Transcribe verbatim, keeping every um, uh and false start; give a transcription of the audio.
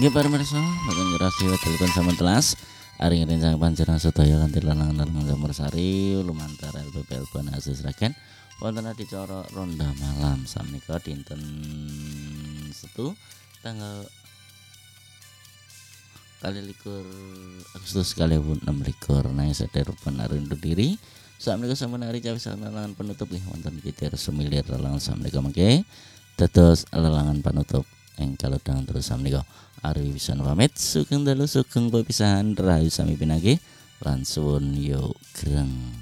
Nggih para mirsa, mboten ngrasi telepon sampeyan telas. Ari rencang panjenengan sedaya kanthi lelangan-lelangan Sari lumantar L P P L P Asus Raken wonten adicara ronda malam samenika dinten Setu tanggal kali likur Agustus kali pun enam likur nang sedherek penaruh diri samenika sampun ari cawisan lelangan penutup nggih wonten kitir semilir lelangan samenika mangke dados lelangan penutup ing kalodang terus samenika Ari pisan pamit sugeng dalu sugeng pepisahan rahayu sami pinanggih lan suwun yo greng.